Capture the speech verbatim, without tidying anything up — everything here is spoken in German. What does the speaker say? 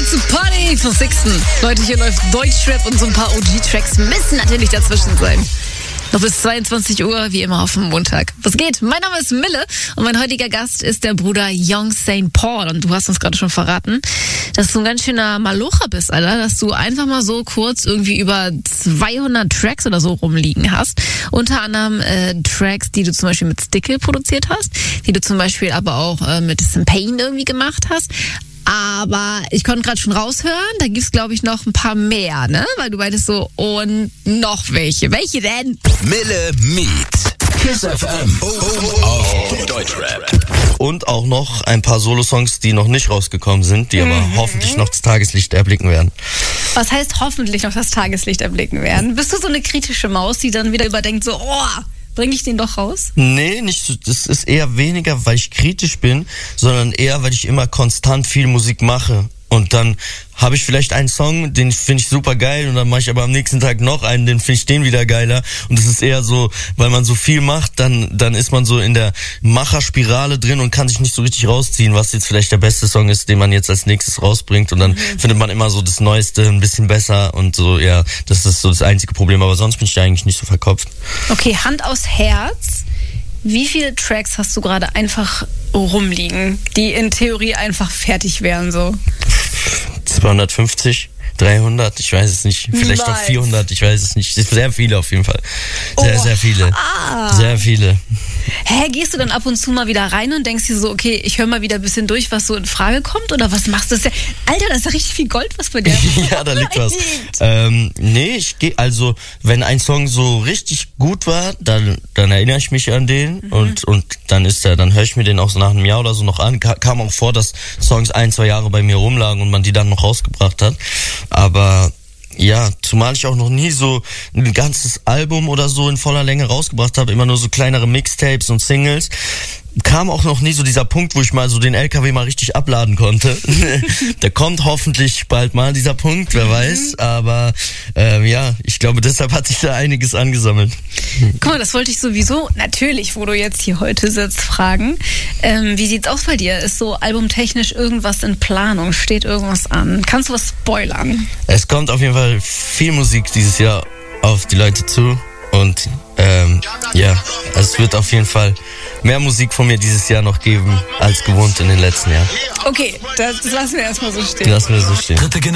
Ready to Party für Sixten. Leute, hier läuft Deutschrap und so ein paar O G-Tracks müssen natürlich dazwischen sein. Noch bis zweiundzwanzig Uhr, wie immer auf dem Montag. Was geht? Mein Name ist Mille und mein heutiger Gast ist der Bruder Young Saint Paul. Und du hast uns gerade schon verraten, dass du ein ganz schöner Malocher bist, Alter. Dass du einfach mal so kurz irgendwie über zweihundert Tracks oder so rumliegen hast. Unter anderem äh, Tracks, die du zum Beispiel mit Stickle produziert hast, die du zum Beispiel aber auch äh, mit Pain irgendwie gemacht hast. Aber ich konnte gerade schon raushören, da gibt's glaube ich noch ein paar mehr, ne? Weil du meintest so, und noch welche. Welche denn? Mille Meet. Kiss F M. Oh, oh, auf Deutschrap. Und auch noch ein paar Solo-Songs, die noch nicht rausgekommen sind, die mhm. aber hoffentlich noch das Tageslicht erblicken werden. Was heißt hoffentlich noch das Tageslicht erblicken werden? Bist du so eine kritische Maus, die dann wieder überdenkt so, oh, bringe ich den doch raus? Nee, nicht so, das ist eher weniger, weil ich kritisch bin, sondern eher, weil ich immer konstant viel Musik mache. Und dann habe ich vielleicht einen Song, den finde ich super geil, und dann mache ich aber am nächsten Tag noch einen, den finde ich den wieder geiler. Und das ist eher so, weil man so viel macht, dann dann ist man so in der Macherspirale drin und kann sich nicht so richtig rausziehen, was jetzt vielleicht der beste Song ist, den man jetzt als nächstes rausbringt. Und dann mhm. findet man immer so das Neueste ein bisschen besser und so, ja, das ist so das einzige Problem. Aber sonst bin ich da eigentlich nicht so verkopft. Okay, Hand aufs Herz. Wie viele Tracks hast du gerade einfach rumliegen, die in Theorie einfach fertig wären so? zweihundertfünfzig, dreihundert, ich weiß es nicht. Vielleicht auch vierhundert, ich weiß es nicht. Sehr viele auf jeden Fall. Sehr, oh, sehr viele. Ah. Sehr viele. Hä, gehst du dann ab und zu mal wieder rein und denkst dir so, okay, ich höre mal wieder ein bisschen durch, was so in Frage kommt? Oder was machst du? Das ist ja, Alter, das ist ja richtig viel Gold, was bei dir Ja, da liegt was. Ähm, nee, ich gehe, also, wenn ein Song so richtig gut war, dann, dann erinnere ich mich an den mhm. und, und dann ist er, dann höre ich mir den auch so nach einem Jahr oder so noch an. Kam auch vor, dass Songs ein, zwei Jahre bei mir rumlagen und man die dann noch rausgebracht hat. Aber ja, zumal ich auch noch nie so ein ganzes Album oder so in voller Länge rausgebracht habe, immer nur so kleinere Mixtapes und Singles, kam auch noch nie so dieser Punkt, wo ich mal so den L K W mal richtig abladen konnte. Der kommt hoffentlich bald mal, dieser Punkt, wer weiß, aber ähm, ja, ich glaube, deshalb hat sich da einiges angesammelt. Guck mal, das wollte ich sowieso, natürlich, wo du jetzt hier heute sitzt, fragen. Ähm, wie sieht's aus bei dir? Ist so albumtechnisch irgendwas in Planung? Steht irgendwas an? Kannst du was spoilern? Es kommt auf jeden Fall viel Musik dieses Jahr auf die Leute zu und ähm, ja, es wird auf jeden Fall mehr Musik von mir dieses Jahr noch geben als gewohnt in den letzten Jahren. Okay, das, das lassen wir erstmal so stehen. Lassen wir so stehen.